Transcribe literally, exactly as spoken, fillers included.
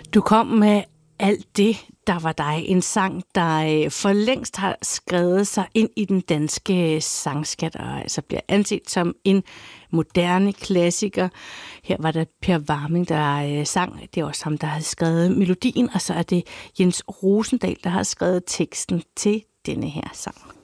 Du kom med alt det, der var dig. En sang, der for længst har skrevet sig ind i den danske sangskat, og altså bliver anset som en moderne klassiker. Her var der Per Warming, der sang. Det er også ham, der har skrevet melodien, og så er det Jens Rosendahl, der har skrevet teksten til denne her sang.